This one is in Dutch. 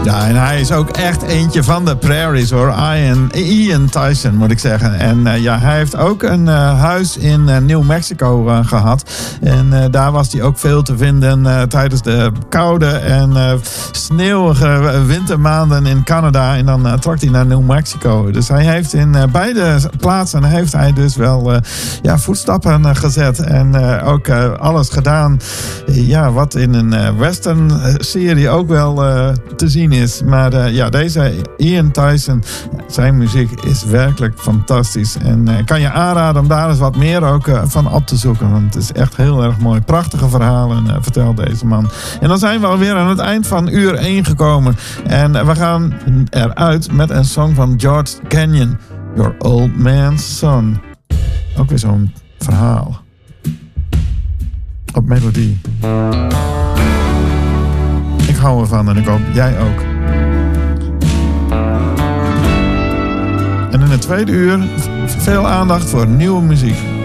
Ja, en hij is ook echt eentje van de prairies hoor. Ian Tyson moet ik zeggen. En hij heeft ook een huis in New Mexico gehad. En daar was hij ook veel te vinden tijdens de koude en sneeuwige wintermaanden in Canada. En dan trok hij naar New Mexico. Dus hij heeft in beide plaatsen heeft hij dus wel voetstappen gezet. En ook alles gedaan wat in een western serie ook wel te zien is. Maar deze Ian Tyson, zijn muziek is werkelijk fantastisch. En ik kan je aanraden om daar eens wat meer ook van op te zoeken. Want het is echt heel erg mooi. Prachtige verhalen vertelt deze man. En dan zijn we alweer aan het eind van uur 1 gekomen. En we gaan eruit met een song van George Canyon. Your Old Man's Son. Ook weer zo'n verhaal. Op melodie. Ik hou ervan en ik hoop jij ook. En in het tweede uur veel aandacht voor nieuwe muziek.